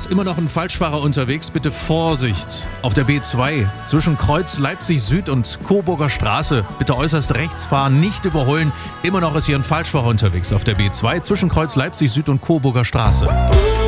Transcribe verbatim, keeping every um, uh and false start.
ist immer noch ein Falschfahrer unterwegs. Bitte Vorsicht auf der B zwei zwischen Kreuz Leipzig Süd und Coburger Straße. Bitte äußerst rechts fahren, nicht überholen. Immer noch ist hier ein Falschfahrer unterwegs auf der B zwei zwischen Kreuz Leipzig Süd und Coburger Straße.